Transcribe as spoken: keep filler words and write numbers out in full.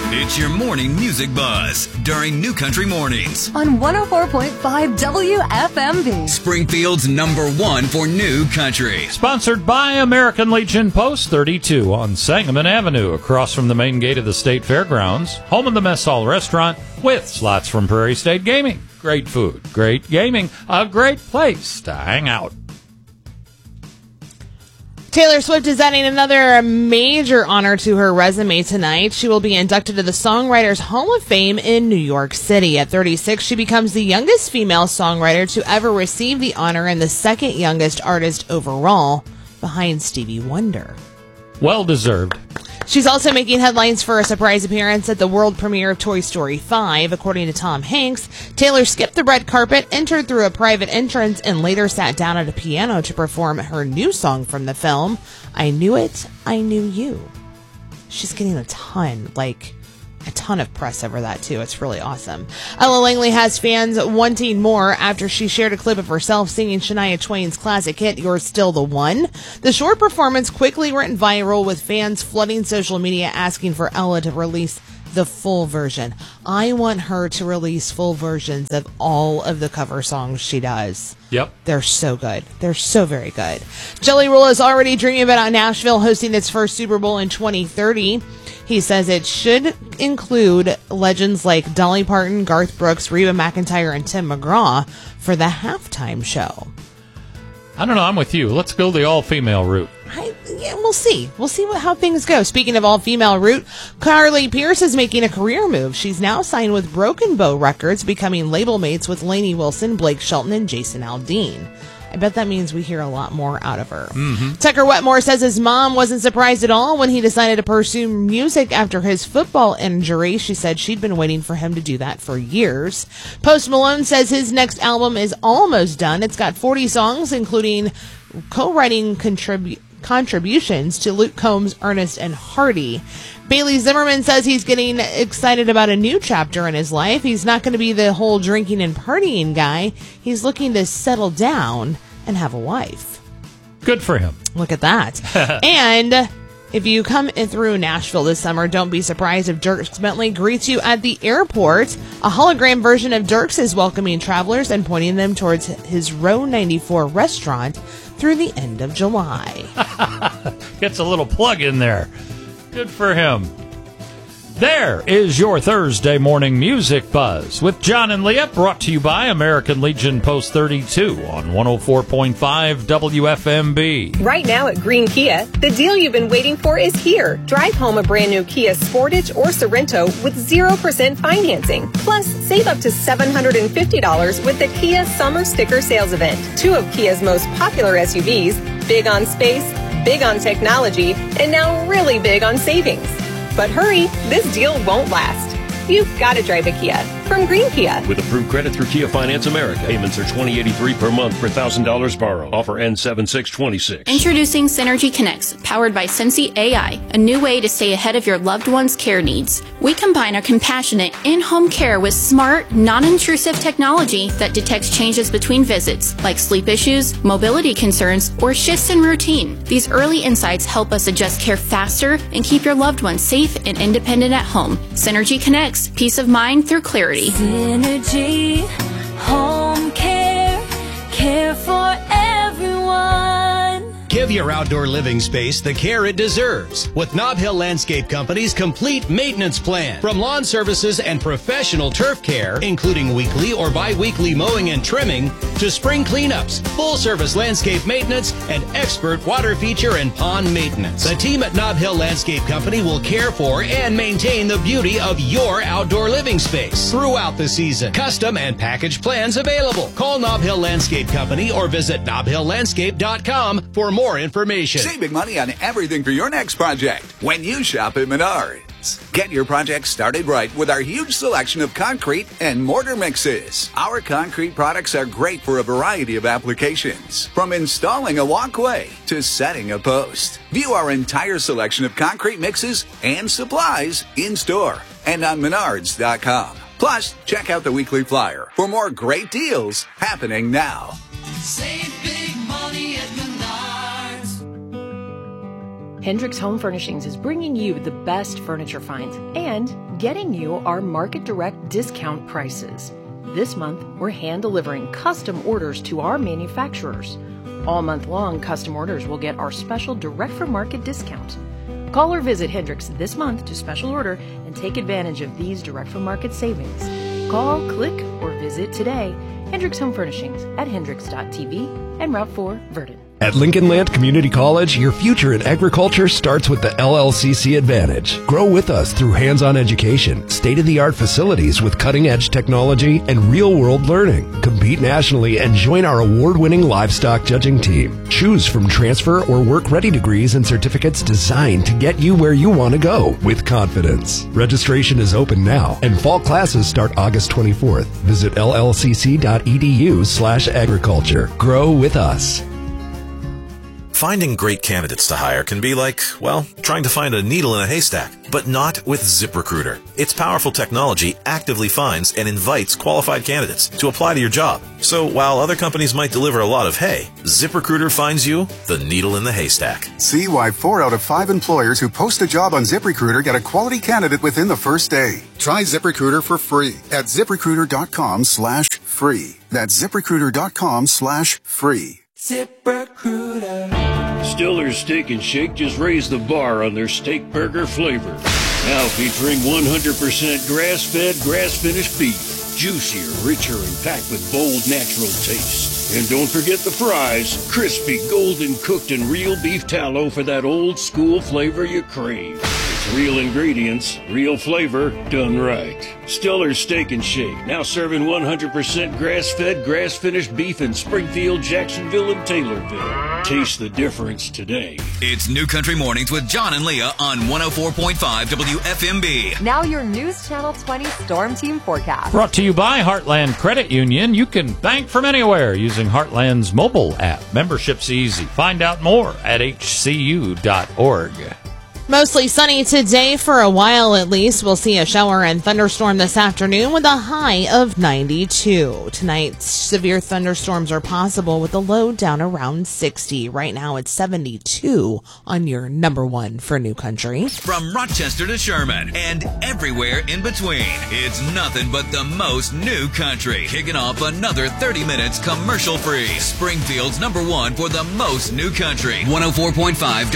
It's your morning music buzz during New Country Mornings on one oh four point five W F M B. Springfield's number one for New Country. Sponsored by American Legion Post thirty-two on Sangamon Avenue, across from the main gate of the State Fairgrounds, home of the Mess Hall Restaurant with slots from Prairie State Gaming. Great food, great gaming, a great place to hang out. Taylor Swift is adding another major honor to her resume tonight. She will be inducted to the Songwriters Hall of Fame in New York City. At thirty-six, she becomes the youngest female songwriter to ever receive the honor and the second youngest artist overall, behind Stevie Wonder. Well deserved. She's also making headlines for a surprise appearance at the world premiere of Toy Story five. According to Tom Hanks, Taylor skipped the red carpet, entered through a private entrance, and later sat down at a piano to perform her new song from the film, I Knew It, I Knew You. She's getting a ton, like, a ton of press over that, too. It's really awesome. Ella Langley has fans wanting more after she shared a clip of herself singing Shania Twain's classic hit, You're Still the One. The short performance quickly went viral, with fans flooding social media asking for Ella to release the full version. I want her to release full versions of all of the cover songs she does. Yep. They're so good. They're so very good. Jelly Roll is already dreaming about Nashville hosting its first Super Bowl in twenty thirty. He says it should include legends like Dolly Parton, Garth Brooks, Reba McEntire, and Tim McGraw for the halftime show. I don't know. I'm with you. Let's go the all-female route. I, yeah, we'll see. We'll see what, how things go. Speaking of all-female route, Carly Pearce is making a career move. She's now signed with Broken Bow Records, becoming label mates with Lainey Wilson, Blake Shelton, and Jason Aldean. I bet that means we hear a lot more out of her. Mm-hmm. Tucker Wetmore says his mom wasn't surprised at all when he decided to pursue music after his football injury. She said she'd been waiting for him to do that for years. Post Malone says his next album is almost done. It's got forty songs, including co-writing contribu- contributions to Luke Combs, Ernest, and Hardy. Bailey Zimmerman says he's getting excited about a new chapter in his life. He's not going to be the whole drinking and partying guy. He's looking to settle down and have a wife. Good for him. Look at that. And if you come in through Nashville this summer, don't be surprised if Dierks Bentley greets you at the airport. A hologram version of Dierks is welcoming travelers and pointing them towards his Row ninety-four restaurant through the end of July. Gets a little plug in there. Good for him. There is your Thursday morning music buzz with John and Leah, brought to you by American Legion Post thirty-two on one oh four point five W F M B. Right now at Green Kia, the deal you've been waiting for is here. Drive home a brand new Kia Sportage or Sorrento with zero percent financing. Plus, save up to seven hundred fifty dollars with the Kia Summer Sticker Sales Event. Two of Kia's most popular S U Vs, big on space, big on technology, and now really big on savings. But hurry, this deal won't last. You've got to drive a Kia from Green Kia. With approved credit through Kia Finance America. Payments are twenty dollars and eighty-three cents per month per one thousand dollars borrow. Offer ends seven six twenty-six. Introducing Synergy Connects, powered by Sensi A I, a new way to stay ahead of your loved one's care needs. We combine our compassionate in-home care with smart, non-intrusive technology that detects changes between visits, like sleep issues, mobility concerns, or shifts in routine. These early insights help us adjust care faster and keep your loved one safe and independent at home. Synergy Connects, peace of mind through clarity. Synergy, home care, care for everyone. Give your outdoor living space the care it deserves with Nob Hill Landscape Company's complete maintenance plan. From lawn services and professional turf care, including weekly or bi-weekly mowing and trimming, to spring cleanups, full-service landscape maintenance, and expert water feature and pond maintenance. The team at Nob Hill Landscape Company will care for and maintain the beauty of your outdoor living space throughout the season. Custom and package plans available. Call Nob Hill Landscape Company or visit nob hill landscape dot com for more information. Saving money on everything for your next project when you shop at Menards. Get your project started right with our huge selection of concrete and mortar mixes. Our concrete products are great for a variety of applications, from installing a walkway to setting a post. View our entire selection of concrete mixes and supplies in store and on menards dot com. Plus, check out the weekly flyer for more great deals happening now. Save big money at Menards. Hendricks Home Furnishings is bringing you the best furniture finds and getting you our market direct discount prices. This month, we're hand delivering custom orders to our manufacturers. All month long, custom orders will get our special direct from market discount. Call or visit Hendricks this month to special order and take advantage of these direct from market savings. Call, click, or visit today. Hendricks Home Furnishings at hendricks dot t v and Route four, Verdon. At Lincoln Land Community College, your future in agriculture starts with the L L C C Advantage. Grow with us through hands-on education, state-of-the-art facilities with cutting-edge technology, and real-world learning. Compete nationally and join our award-winning livestock judging team. Choose from transfer or work-ready degrees and certificates designed to get you where you want to go with confidence. Registration is open now, and fall classes start August twenty-fourth. Visit L L C C dot e d u slash agriculture. Grow with us. Finding great candidates to hire can be like, well, trying to find a needle in a haystack, but not with ZipRecruiter. Its powerful technology actively finds and invites qualified candidates to apply to your job. So while other companies might deliver a lot of hay, ZipRecruiter finds you the needle in the haystack. See why four out of five employers who post a job on ZipRecruiter get a quality candidate within the first day. Try ZipRecruiter for free at ZipRecruiter.com slash free. That's ZipRecruiter.com slash free. ZipRecruiter. Stiller's Steak and Shake just raised the bar on their steak burger flavor. Now featuring one hundred percent grass-fed, grass-finished beef. Juicier, richer, and packed with bold, natural taste. And don't forget the fries. Crispy, golden cooked, and real beef tallow for that old-school flavor you crave. It's real ingredients, real flavor, done right. Stiller's Steak and Shake, now serving one hundred percent grass-fed, grass-finished beef in Springfield, Jacksonville, and Taylorville. Taste the difference today. It's New Country Mornings with John and Leah on one oh four point five W F M B. Now your News Channel twenty Storm Team forecast. Brought to you by Heartland Credit Union. You can bank from anywhere using Heartland's mobile app. Membership's easy. Find out more at h c u dot org. Mostly sunny today for a while at least. We'll see a shower and thunderstorm this afternoon with a high of ninety-two. Tonight, severe thunderstorms are possible with a low down around sixty. Right now, it's seventy-two on your number one for New Country. From Rochester to Sherman and everywhere in between, it's nothing but the most New Country. Kicking off another thirty minutes commercial free. Springfield's number one for the most New Country. one oh four point five